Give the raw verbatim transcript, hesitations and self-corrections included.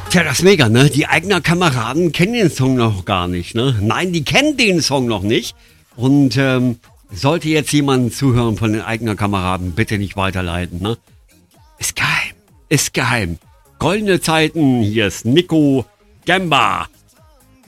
Tja, das ist mega, ne? Die eigenen Kameraden kennen den Song noch gar nicht, ne? Nein, die kennen den Song noch nicht. Und ähm, sollte jetzt jemand zuhören von den eigenen Kameraden, bitte nicht weiterleiten, ne? Ist geheim, ist geheim. Goldene Zeiten, hier ist Nico Gemba.